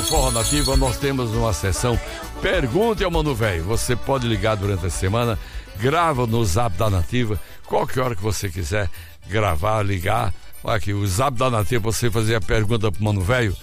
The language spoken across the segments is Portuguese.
no Forró Nativa nós temos uma sessão Pergunte ao Mano Velho. Você pode ligar durante a semana, grava no Zap da Nativa, qualquer hora que você quiser gravar, ligar. Olha aqui, o Zap da Nativa, você fazer a pergunta pro Mano Velho,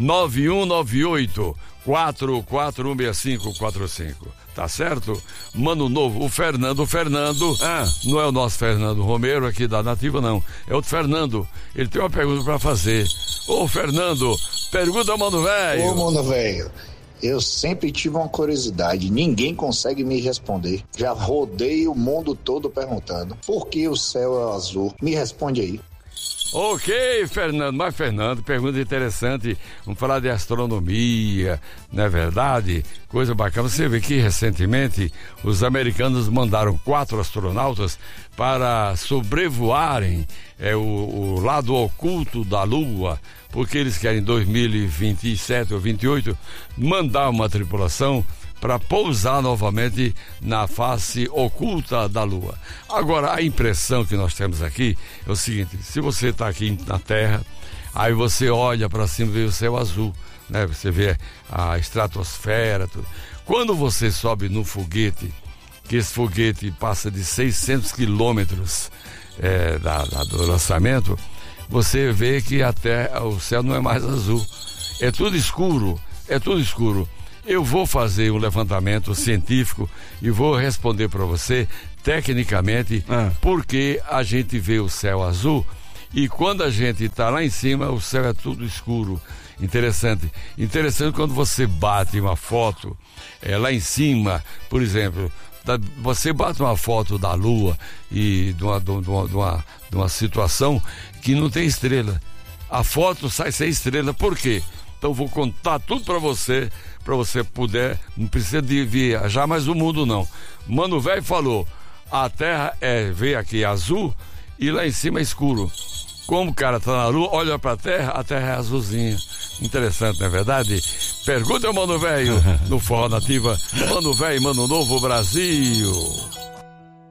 9198-446545. Tá certo? Mano Novo, o Fernando, não é o nosso Fernando Romero aqui da Nativa, não. É outro Fernando. Ele tem uma pergunta pra fazer. Ô, Fernando, pergunta ao Mano Velho. Ô, Mano Velho, eu sempre tive uma curiosidade, ninguém consegue me responder. Já rodei o mundo todo perguntando, por que o céu é azul? Me responde aí. Ok, Fernando, mas Fernando, pergunta interessante, vamos falar de astronomia, não é verdade? Coisa bacana, você vê que recentemente os americanos mandaram 4 astronautas para sobrevoarem o lado oculto da Lua, porque eles querem em 2027 ou 28 mandar uma tripulação para pousar novamente na face oculta da Lua. Agora, a impressão que nós temos aqui é o seguinte: se você está aqui na Terra, aí você olha para cima e vê o céu azul, né? Você vê a estratosfera, tudo. Quando você sobe no foguete, que esse foguete passa de 600 quilômetros do lançamento, você vê que até o céu não é mais azul, é tudo escuro. Eu vou fazer um levantamento científico e vou responder para você, tecnicamente, porque a gente vê o céu azul e quando a gente está lá em cima, o céu é tudo escuro. Interessante quando você bate uma foto lá em cima, por exemplo, você bate uma foto da Lua e de uma situação que não tem estrela. A foto sai sem estrela, por quê? Então vou contar tudo para você puder, não precisa de viajar mais o mundo não. Mano Velho falou, a Terra veio aqui azul e lá em cima é escuro. Como o cara tá na Lua, olha pra Terra, a Terra é azulzinha. Interessante, não é verdade? Pergunta ao Mano Velho no Forró Nativa. Mano Velho, Mano Novo, Brasil.